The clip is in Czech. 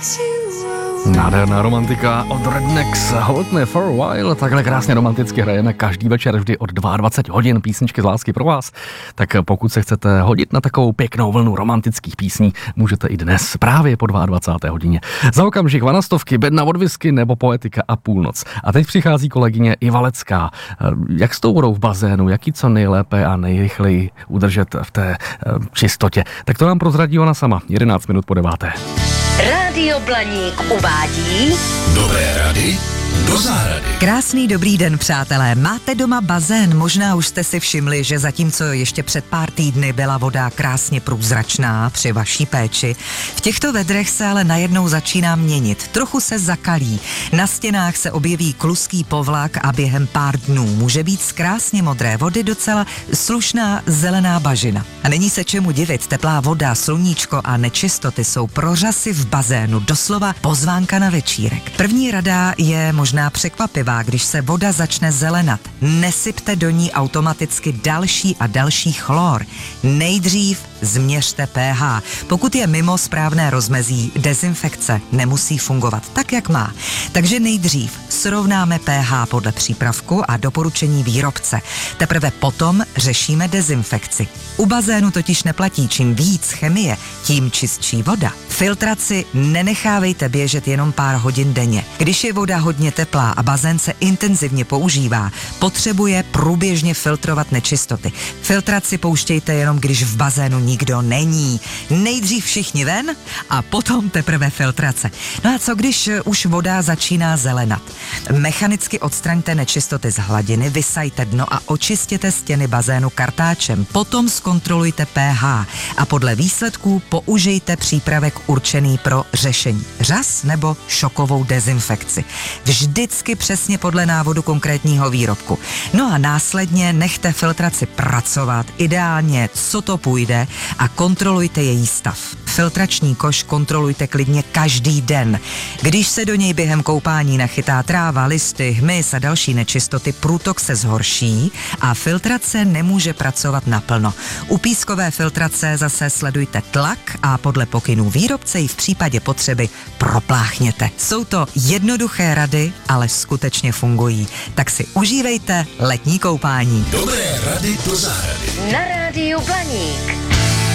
Nádherná romantika od Rednecks, Hold Me For A While. Takhle krásně romanticky hrajeme každý večer vždy od 22 hodin písničky z lásky pro vás. Tak pokud se chcete hodit na takovou pěknou vlnu romantických písní, můžete i dnes právě po 22. hodině. Za okamžik Vanastovky, Bedna od whisky nebo Poetika a půlnoc. A teď přichází kolegyně Iva Lecká. Jak s tou vodou v bazénu, jak ji co nejlépe a nejrychleji udržet v té čistotě? Tak to nám prozradí ona sama. 11 minut po 9. Rádio Blaník uvádí Dobré rady do zahrady. Krásný dobrý den, přátelé. Máte doma bazén? Možná už jste si všimli, že zatímco ještě před pár týdny byla voda krásně průzračná při vaší péči, v těchto vedrech se ale najednou začíná měnit. Trochu se zakalí. Na stěnách se objeví kluský povlak a během pár dnů může být z krásně modré vody docela slušná zelená bažina. A není se čemu divit, teplá voda, sluníčko a nečistoty jsou pro řasy v bazénu doslova pozvánka na večírek. První rada je možná překvapivá, když se voda začne zelenat. Nesypte do ní automaticky další a další chlor. Nejdřív změřte pH. Pokud je mimo správné rozmezí, dezinfekce nemusí fungovat tak, jak má. Takže nejdřív srovnáme pH podle přípravku a doporučení výrobce. Teprve potom řešíme dezinfekci. U bazénu totiž neplatí čím víc chemie, tím čistší voda. Filtraci nenechávejte běžet jenom pár hodin denně. Když je voda hodně teplá a bazén se intenzivně používá, potřebuje průběžně filtrovat nečistoty. Filtraci pouštějte jenom, když v bazénu nikdo není. Nejdřív všichni ven a potom teprve filtrace. No a co když už voda začíná zelenat? Mechanicky odstraňte nečistoty z hladiny, vysajte dno a očistěte stěny bazénu kartáčem. Potom zkontrolujte pH a podle výsledků použijte přípravek určený pro řešení řas nebo šokovou dezinfekci. Vždycky přesně podle návodu konkrétního výrobku. No a následně nechte filtraci pracovat, ideálně co to půjde, a kontrolujte její stav. Filtrační koš kontrolujte klidně každý den. Když se do něj během koupání nachytá tráva, listy, hmyz a další nečistoty, průtok se zhorší a filtrace nemůže pracovat naplno. U pískové filtrace zase sledujte tlak a podle pokynů výrobce ji v případě potřeby propláchněte. Jsou to jednoduché rady, ale skutečně fungují. Tak si užívejte letní koupání. Dobré rady do zahrady. na Rádiu Blaník.